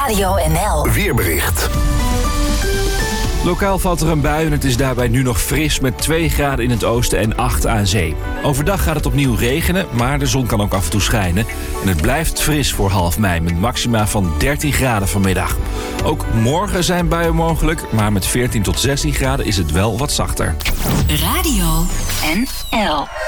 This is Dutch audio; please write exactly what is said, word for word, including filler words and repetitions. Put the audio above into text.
Radio N L. Weerbericht. Lokaal valt er een bui en het is daarbij nu nog fris met twee graden in het oosten en acht aan zee. Overdag gaat het opnieuw regenen, maar de zon kan ook af en toe schijnen. En het blijft fris voor half mei met maxima van dertien graden vanmiddag. Ook morgen zijn buien mogelijk, maar met veertien tot zestien graden is het wel wat zachter. Radio N L.